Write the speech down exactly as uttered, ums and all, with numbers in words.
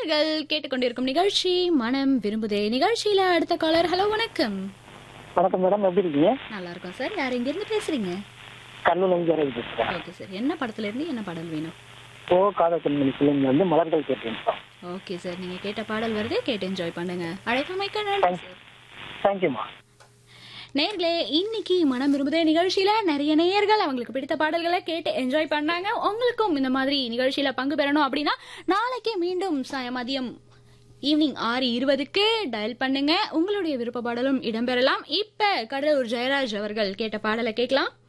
நேயர்கள் கேட்டுக்கொண்டிருக்கும் நிகழ்ச்சி மனம் விரும்புதே. நிகழ்ச்சியில அடுத்த காலர். ஹலோ, வணக்கம். வணக்கம் மேடம், எப்படி இருக்கீங்க? நல்லா இருக்கும் சார். யார் எங்க இருந்து பேசுறீங்க? கல்லூரிலிருந்து யாராவது பேசுறேன். Okay sir. என்ன படத்துல இருந்து என்ன பாடல் வேணும்? ஓ காதல் கண்மணி பிள்ளைங்க வந்து மலர்கள் கேட்டிருந்தோம். ஓகே சார், நீங்க கேட்ட பாடல் வருது, கேட்டு என்ஜாய் பண்ணுங்க. அழைத்தமைக்க நன்றி சார். தேங்க்யூமா. நேயர்களே, இன்னைக்கு மனம் விரும்புதே நிகழ்ச்சியில நிறைய நேயர்கள் அவங்களுக்கு பிடித்த பாடல்களை கேட்டு என்ஜாய் பண்ணாங்க. உங்களுக்கும் இந்த மாதிரி நிகழ்ச்சியில பங்கு பெறணும் அப்படின்னா நாளைக்கு மீண்டும் சாய மதியம் ஈவினிங் ஆறு இருபதுக்கு டயல் பண்ணுங்க. உங்களுடைய விருப்ப பாடலும் இடம்பெறலாம். இப்ப கடலூர் ஜெயராஜ் அவர்கள் கேட்ட பாடலை கேட்கலாம்.